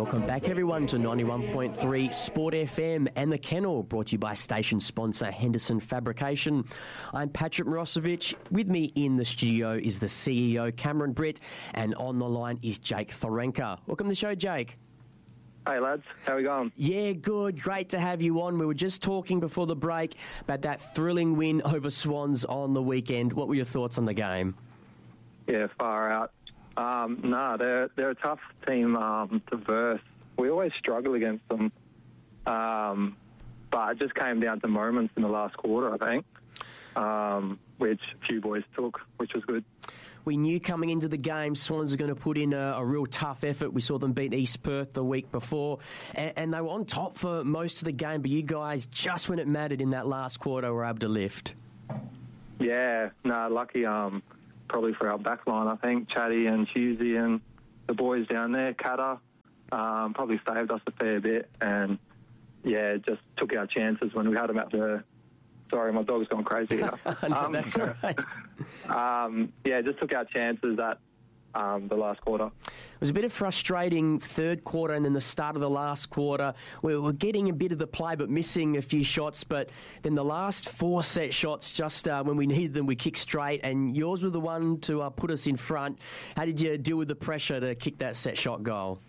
Welcome back, everyone, to 91.3 Sport FM and The Kennel, brought to you by station sponsor Henderson Fabrication. I'm Patrick Mirosevic. With me in the studio is the CEO, Cameron Britt, and on the line is Jake Thorenka. Welcome to the show, Jake. Hey lads, how are we going? Yeah, good. Great to have you on. We were just talking before the break about that thrilling win over Swans on the weekend. What were your thoughts on the game? Yeah, far out. They're a tough team to verse. We always struggle against them, but it just came down to moments in the last quarter, I think, which a few boys took, which was good. We knew coming into the game Swans were going to put in a real tough effort. We saw them beat East Perth the week before, and they were on top for most of the game, but you guys, just when it mattered in that last quarter, were able to lift. Yeah, lucky probably for our back line, I think. Chatty and Husey and the boys down there, Katter, probably saved us a fair bit, and, yeah, just took our chances when we had them at the... Sorry, my dog's gone crazy here. No, that's all right. Just took our chances at the last quarter. It was a bit of frustrating third quarter and then the start of the last quarter. We were getting a bit of the play but missing a few shots, but then the last four set shots, just when we needed them, we kicked straight, and yours were the one to put us in front. How did you deal with the pressure to kick that set shot goal?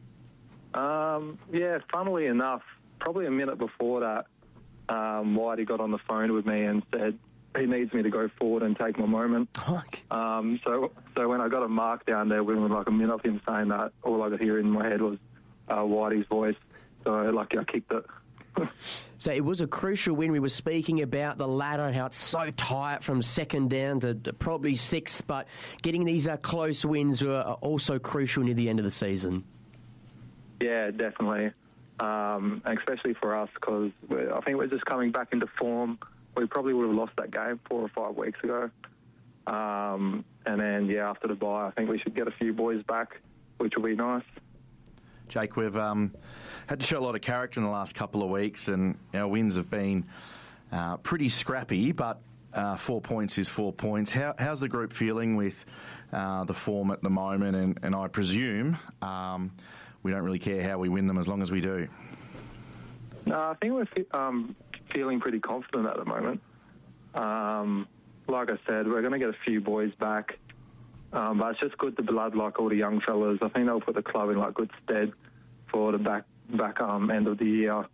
Funnily enough, probably a minute before that, Whitey got on the phone with me and said he needs me to go forward and take my moment. So when I got a mark down there within like a minute of him saying that, all I could hear in my head was Whitey's voice. So lucky I kicked it. So it was a crucial win. We were speaking about the ladder and how it's so tight from second down to probably sixth, but getting these close wins were also crucial near the end of the season. Yeah, definitely. Especially for us, because I think we're just coming back into form. We probably would have lost that game 4 or 5 weeks ago. And then, after the bye, I think we should get a few boys back, which will be nice. Jake, we've had to show a lot of character in the last couple of weeks, and our wins have been pretty scrappy, but 4 points is 4 points. How's the group feeling with the form at the moment? And I presume we don't really care how we win them as long as we do. No, I think we're feeling pretty confident at the moment. Like I said, we're going to get a few boys back, but it's just good to blood like all the young fellas. I think they'll put the club in like good stead for the back end of the year.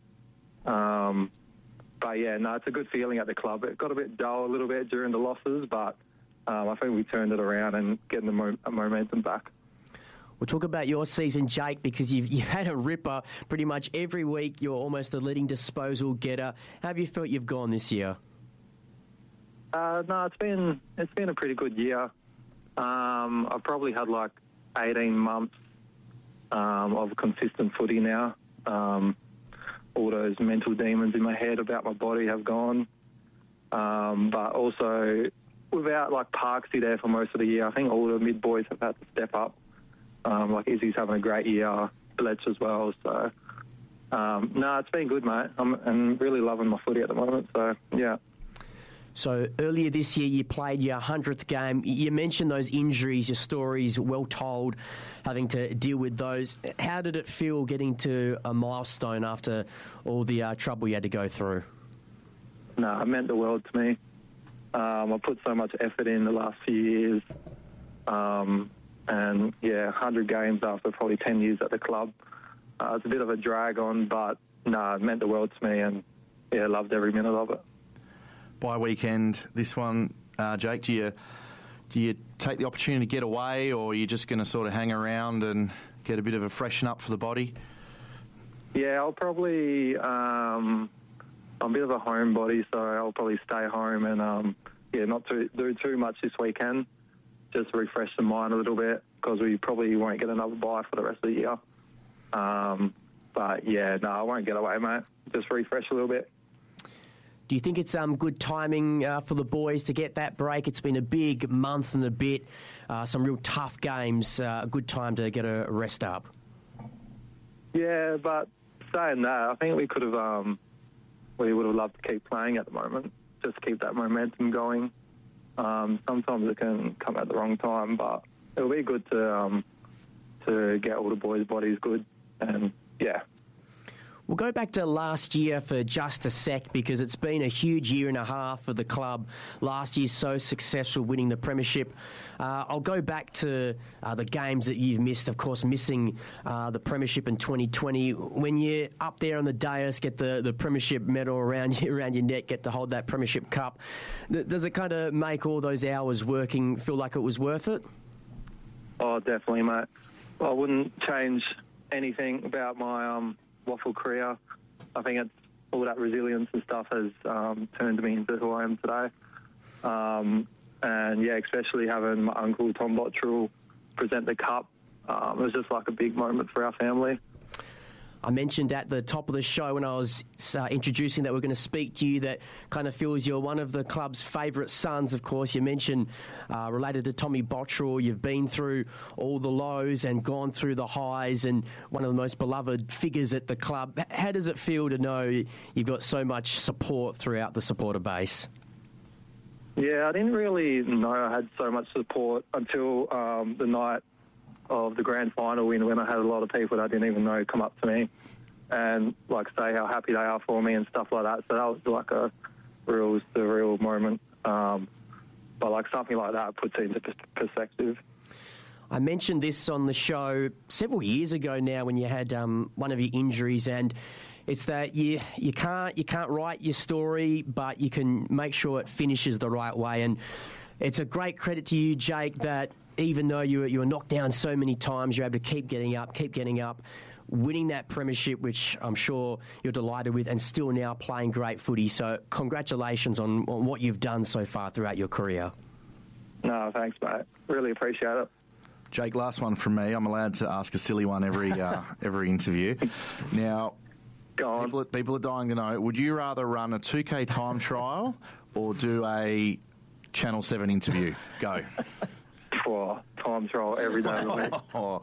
It's a good feeling at the club. It got a bit dull a little bit during the losses, but I think we turned it around and getting the momentum back. We'll talk about your season, Jake, because you've had a ripper pretty much every week. You're almost a leading disposal getter. How have you felt you've gone this year? It's been a pretty good year. I've probably had like 18 months of consistent footy now. All those mental demons in my head about my body have gone. But also, without like Parksy there for most of the year, I think all the mid boys have had to step up. Like Izzy's having a great year, Bletch as well. So, it's been good, mate. I'm really loving my footy at the moment. So, yeah. So earlier this year, you played your 100th game. You mentioned those injuries, your stories, well told, having to deal with those. How did it feel getting to a milestone after all the trouble you had to go through? No, it meant the world to me. I put so much effort in the last few years. 100 games after probably 10 years at the club. It's a bit of a drag on, but it meant the world to me, and loved every minute of it. Bye weekend, this one, Jake, do you take the opportunity to get away, or are you just going to sort of hang around and get a bit of a freshen up for the body? Yeah, I'll probably... I'm a bit of a homebody, so I'll probably stay home and not do too much this weekend. Just refresh the mind a little bit, because we probably won't get another bye for the rest of the year. I won't get away, mate. Just refresh a little bit. Do you think it's good timing for the boys to get that break? It's been a big month and a bit, some real tough games, a good time to get a rest up. Yeah, but saying that, I think we would have loved to keep playing at the moment, just keep that momentum going. Sometimes it can come at the wrong time, but it'll be good to get all the boys' bodies good And, yeah. We'll go back to last year for just a sec because it's been a huge year and a half for the club. Last year, so successful winning the premiership. I'll go back to the games that you've missed, of course, missing the premiership in 2020. When you're up there on the dais, get the premiership medal around your neck, get to hold that premiership cup, does it kind of make all those hours working feel like it was worth it? Oh, definitely, mate. I wouldn't change anything about my WAFL career. I think it's all that resilience and stuff has turned me into who I am today. And, yeah, especially having my uncle, Tom Bottrell, present the cup. It was just like a big moment for our family. I mentioned at the top of the show when I was introducing that we're going to speak to you that kind of feels you're one of the club's favourite sons, of course. You mentioned related to Tommy Bottrell, you've been through all the lows and gone through the highs and one of the most beloved figures at the club. How does it feel to know you've got so much support throughout the supporter base? Yeah, I didn't really know I had so much support until the night of the grand final win when I had a lot of people that I didn't even know come up to me and like say how happy they are for me and stuff like that. So that was like a real surreal moment. But like something like that puts it into perspective. I mentioned this on the show several years ago now when you had one of your injuries, and it's that you can't write your story, but you can make sure it finishes the right way. And it's a great credit to you, Jake, that even though you were knocked down so many times, you're able to keep getting up, winning that premiership, which I'm sure you're delighted with, and still now playing great footy. So congratulations on what you've done so far throughout your career. No, thanks, mate. Really appreciate it. Jake, last one from me. I'm allowed to ask a silly one every interview. Now, people are dying to know, would you rather run a 2K time trial or do a Channel 7 interview? Go. Time trial every day of the week.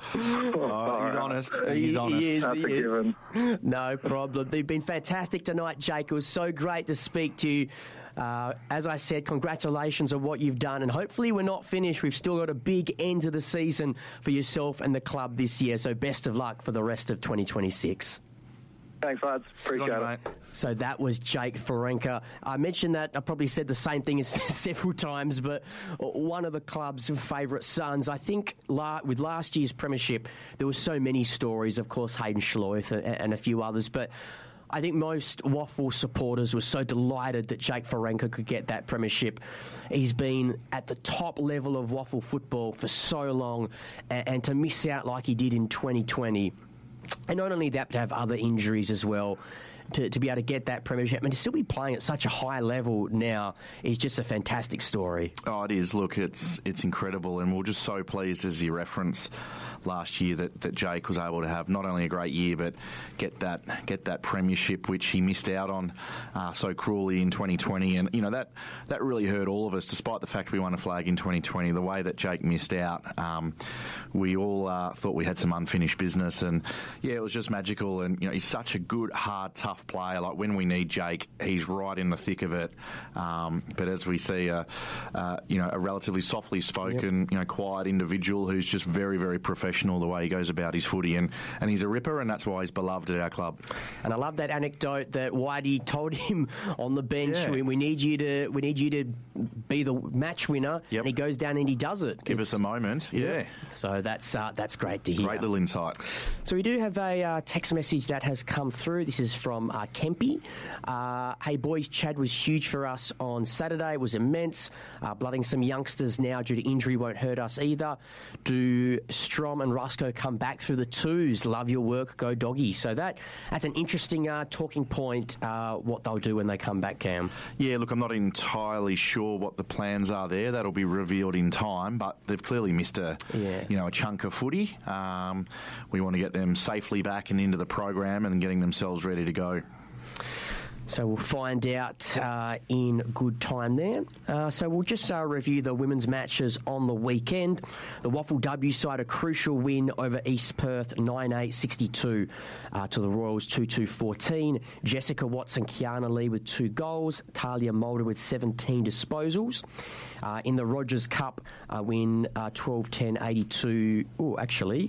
He's honest. He's honest. That's a given. No problem. They've been fantastic tonight, Jake. It was so great to speak to you. As I said, congratulations on what you've done, and hopefully we're not finished. We've still got a big end to the season for yourself and the club this year, so best of luck for the rest of 2026. Thanks, lads. Appreciate it. Mate. So that was Jake Ferenca. I mentioned that, I probably said the same thing several times, but one of the club's favourite sons. I think with last year's premiership, there were so many stories, of course, Hayden Schloeth and a few others, but I think most WAFL supporters were so delighted that Jake Ferenca could get that premiership. He's been at the top level of WAFL football for so long, and to miss out like he did in 2020. And not only that, but to have other injuries as well, to be able to get that premiership and to still be playing at such a high level now is just a fantastic story. Oh, it is. Look, it's incredible, and we're just so pleased, as you referenced last year, that Jake was able to have not only a great year but get that premiership, which he missed out on so cruelly in 2020. And that really hurt all of us, despite the fact we won a flag in 2020. The way that Jake missed out, we all thought we had some unfinished business, and yeah, it was just magical. And he's such a good, hard, tough player. Like when we need Jake, he's right in the thick of it. But as we see, a relatively softly spoken, quiet individual who's just very, very professional the way he goes about his footy, and he's a ripper, and that's why he's beloved at our club. And I love that anecdote that Whitey told him on the bench. Yeah. We need you to be the match winner. Yep. And he goes down and he does it. Give us a moment. Yeah. So that's great to hear. Great little insight. So we do have a text message that has come through. This is from Kempy. Hey boys, Chad was huge for us on Saturday. It was immense. Blooding some youngsters now due to injury won't hurt us either. Do Strom and Roscoe come back through the twos? Love your work. Go doggy. So that's an interesting talking point, what they'll do when they come back, Cam. Yeah, look, I'm not entirely sure what the plans are there. That'll be revealed in time, but they've clearly missed a chunk of footy. We want to get them safely back and into the program and getting themselves ready to go. So we'll find out in good time there. So we'll just review the women's matches on the weekend. The Waffle W side, a crucial win over East Perth, 9-8, 62 to the Royals, 2-2-14. Jessica Watson, Kiana Lee with 2 goals. Talia Mulder with 17 disposals. In the Rogers Cup, win 12-10, 82. Oh, actually,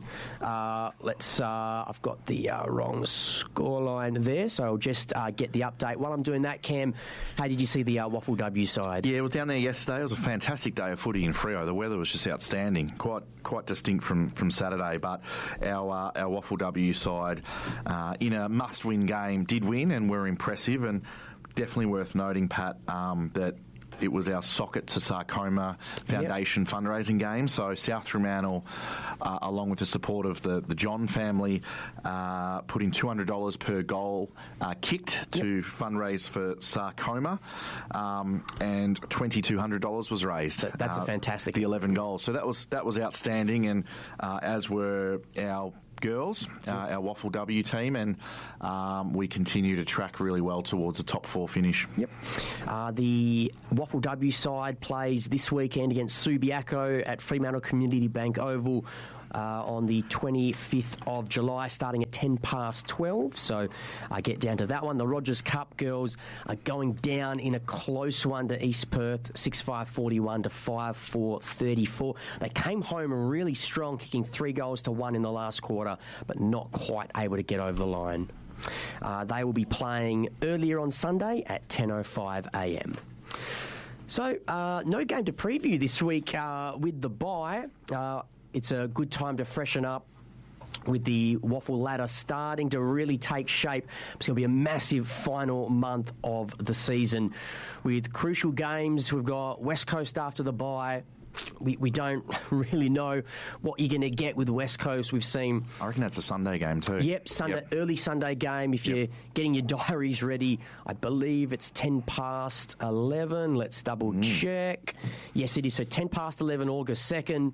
I've got the wrong scoreline there, so I'll just get the update. While I'm doing that, Cam, how did you see the Waffle W side? Yeah, it was down there yesterday. It was a fantastic day of footy in Freo. The weather was just outstanding, quite distinct from Saturday. But our Waffle W side, in a must-win game, did win and were impressive. And definitely worth noting, Pat, that it was our Socket to Sarcoma Foundation fundraising game. So South Fremantle, along with the support of the John family, put in $200 per goal kicked to fundraise for sarcoma, and $2,200 was raised. That's a fantastic. The 11 goals. So that was outstanding, and as were our girls, our Waffle W team, and we continue to track really well towards a top 4 finish. Yep. The Waffle W side plays this weekend against Subiaco at Fremantle Community Bank Oval on the 25th of July, starting at 12:10. So get down to that one. The Rogers Cup girls are going down in a close one to East Perth, 6-5-41 to 5-4-34. They came home really strong, kicking 3 goals to 1 in the last quarter, but not quite able to get over the line. They will be playing earlier on Sunday at 10:05 a.m. So, no game to preview this week with the bye. It's a good time to freshen up with the Waffle ladder starting to really take shape. It's going to be a massive final month of the season with crucial games. We've got West Coast after the bye. We don't really know what you're going to get with West Coast. We've seen... I reckon that's a Sunday game too. Yep, early Sunday game. If you're getting your diaries ready, I believe it's 11:10. Let's double check. Yes, it is. So 11:10, August 2nd.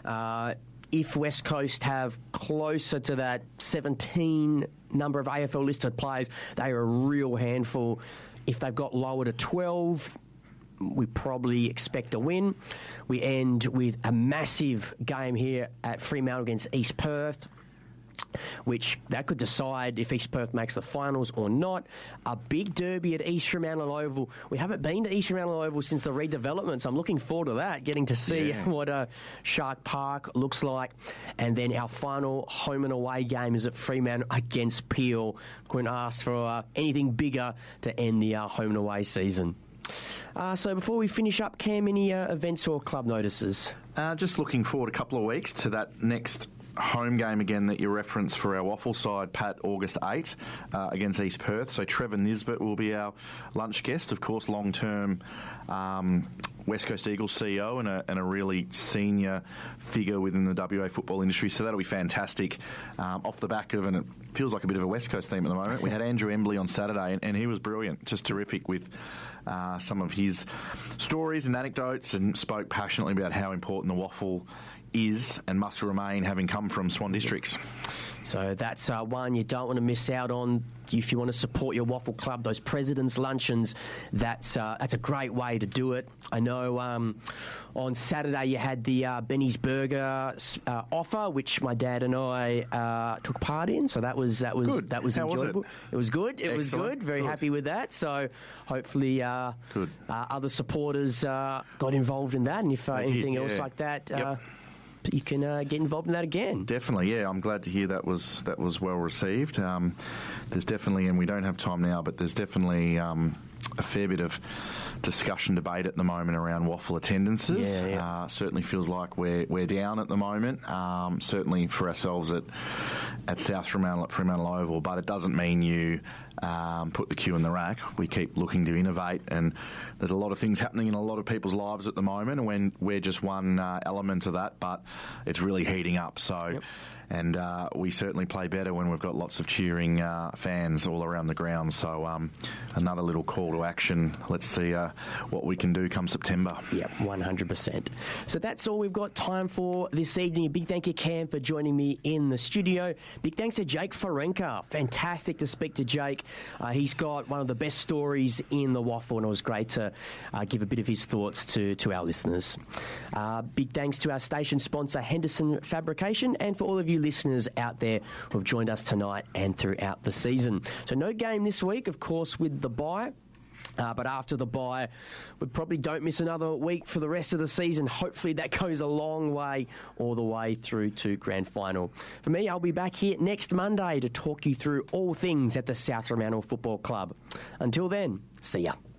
If West Coast have closer to that 17 number of AFL listed players, they are a real handful. If they've got lower to 12... we probably expect a win. We end with a massive game here at Fremantle against East Perth, which that could decide if East Perth makes the finals or not. A big derby at East Fremantle Oval. We haven't been to East Fremantle Oval since the redevelopment, so I'm looking forward to that, getting to see what Shark Park looks like. And then our final home and away game is at Fremantle against Peel. Couldn't ask for anything bigger to end the home and away season. So before we finish up, Cam, any events or club notices? Just looking forward a couple of weeks to that next home game again that you referenced for our Waffle side, Pat, August 8 against East Perth. So Trevor Nisbet will be our lunch guest, of course, long-term West Coast Eagles CEO and a really senior figure within the WA football industry. So that'll be fantastic. Off the back of, and it feels like a bit of a West Coast theme at the moment, we had Andrew Embley on Saturday, and he was brilliant, just terrific with some of his stories and anecdotes, and spoke passionately about how important the Waffle is and must remain, having come from Swan Districts. So that's one you don't want to miss out on if you want to support your Waffle Club. Those President's Luncheons, that's a great way to do it. I know on Saturday you had the Benny's Burger offer, which my dad and I took part in. So that was good. That was how enjoyable. Was it was good. It Excellent. was good. Very good. happy with that. So hopefully other supporters got involved in that, and if anything else like that. You can get involved in that again. Definitely, yeah. I'm glad to hear that was well received. There's definitely, and we don't have time now, but there's definitely a fair bit of discussion, debate at the moment around Waffle attendances. Certainly feels like we're down at the moment. Certainly for ourselves at South Fremantle, at Fremantle Oval, but it doesn't mean you put the queue in the rack. We keep looking to innovate, and there's a lot of things happening in a lot of people's lives at the moment, and when we're just one element of that, but it's really heating up. So and we certainly play better when we've got lots of cheering fans all around the ground. So another little call to action. Let's see what we can do come September. Yep, 100%. So that's all we've got time for this evening. A big thank you, Cam, for joining me in the studio. Big thanks to Jake Wharenka. Fantastic to speak to Jake. He's got one of the best stories in the WAFL, and it was great to give a bit of his thoughts to our listeners. Big thanks to our station sponsor, Henderson Fabrication, and for all of you listeners out there who have joined us tonight and throughout the season. So no game this week, of course, with the bye. But after the bye, we probably don't miss another week for the rest of the season. Hopefully that goes a long way, all the way through to grand final. For me, I'll be back here next Monday to talk you through all things at the South Fremantle Football Club. Until then, see ya.